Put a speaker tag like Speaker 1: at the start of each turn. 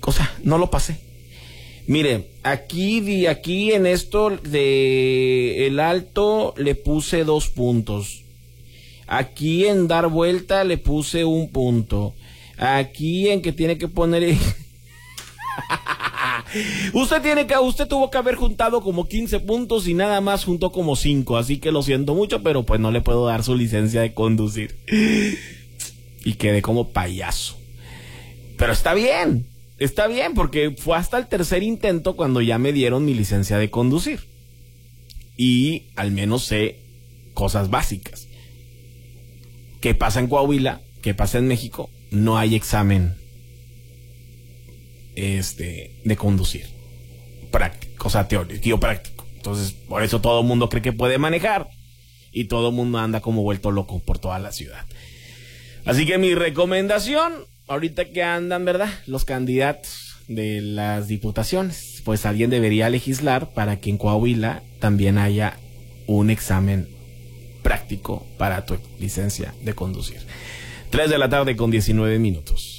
Speaker 1: O sea, no lo pasé. Mire, aquí en esto de el alto le puse 2 puntos. Aquí en dar vuelta le puse 1 punto. Aquí en que tiene que poner... Usted tuvo que haber juntado como 15 puntos y nada más juntó como 5. Así que lo siento mucho, pero pues no le puedo dar su licencia de conducir. Y quedé como payaso. Pero está bien, porque fue hasta el tercer intento cuando ya me dieron mi licencia de conducir. Y al menos sé cosas básicas. ¿Qué pasa en Coahuila? ¿Qué pasa en México? No hay examen de conducir práctico, o sea, teórico, práctico. Entonces, por eso todo el mundo cree que puede manejar y todo el mundo anda como vuelto loco por toda la ciudad. Así que mi recomendación, ahorita que andan, ¿verdad?, los candidatos de las diputaciones, pues alguien debería legislar para que en Coahuila también haya un examen práctico para tu licencia de conducir. 3 de la tarde con 19 minutos.